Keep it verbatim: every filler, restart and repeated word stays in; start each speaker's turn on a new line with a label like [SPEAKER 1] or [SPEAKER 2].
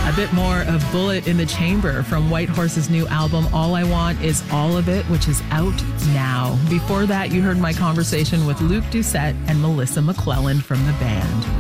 [SPEAKER 1] A bit more of Bullet in the Chamber from White Horse's new album, All I Want Is All of It, which is out now. Before that, you heard my conversation with Luke Doucette and Melissa McClelland from the band.